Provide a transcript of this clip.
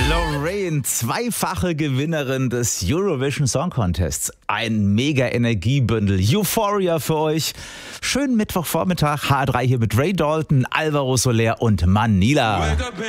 Lorraine, zweifache Gewinnerin des Eurovision Song Contests. Ein mega Energiebündel. Euphoria für euch. Schönen Mittwochvormittag. H3 hier mit Ray Dalton, Alvaro Soler und Manila.